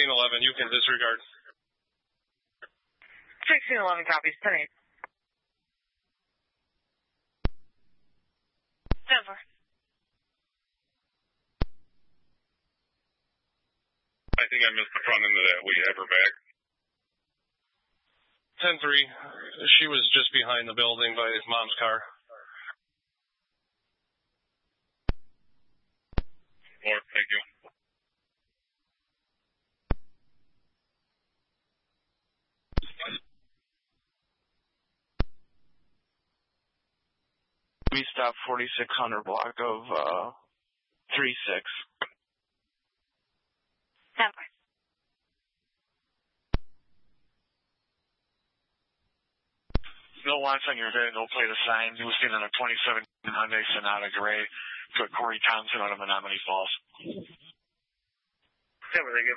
1611, you can disregard. 1611 copies, 10-8. Denver. I think I missed the front end of that. Will you have her back? 10-3. She was just behind the building by his mom's car. Lord, thank you. We stopped 4600 block of 36. Denver. No wants on your van, no plate of sign. He was seen on a 27 Hyundai Sonata Gray to Corey Thompson out of Menominee Falls. Denver, thank you.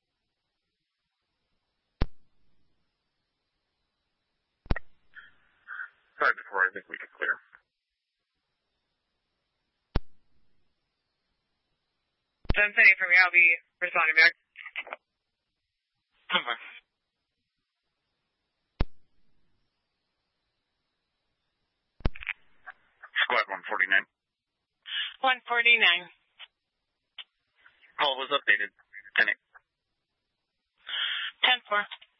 Right before I think we can clear. Then 10-8 from here, I'll be responding back. Denver. Squad 149. 149. Call was updated. 10-8. 10-4.